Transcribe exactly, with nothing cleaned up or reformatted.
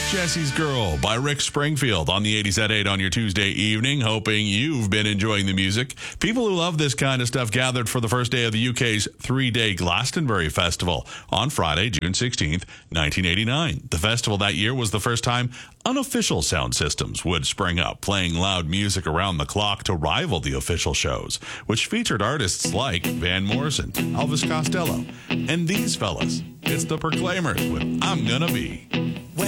Jesse's Girl by Rick Springfield on the eighties at eight on your Tuesday evening. Hoping you've been enjoying the music. People who love this kind of stuff gathered for the first day of the U K's three-day Glastonbury Festival on Friday, June sixteenth, nineteen eighty-nine. The festival that year was the first time unofficial sound systems would spring up, playing loud music around the clock to rival the official shows, which featured artists like Van Morrison, Elvis Costello, and these fellas. It's the Proclaimers with I'm Gonna Be. Well,